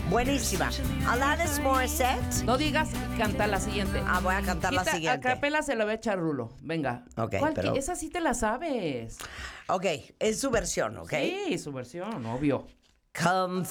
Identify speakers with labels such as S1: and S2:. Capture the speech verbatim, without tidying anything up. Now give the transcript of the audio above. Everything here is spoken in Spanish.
S1: Buenísima. Alanis Morissette.
S2: No digas, canta la siguiente.
S1: Ah, voy a cantar la
S2: Quita-
S1: siguiente.
S2: A capela se la va a echar Rulo. Venga.
S1: Ok,
S2: ¿Cuál
S1: pero-
S2: que- Esa sí te la sabes.
S1: Ok, es su versión, ¿ok?
S2: Sí, su versión, obvio.
S1: Come